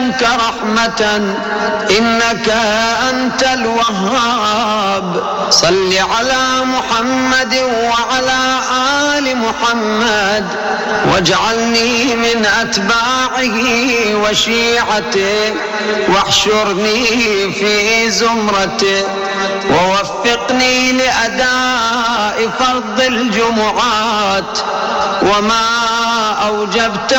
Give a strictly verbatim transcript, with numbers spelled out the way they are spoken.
منك رحمة إنك أنت الوهاب. صل على محمد وعلى آل محمد واجعلني من أتباعه وشيعته واحشرني في زمرته ووفقني لأداء فرض الجمعات وما أوجبت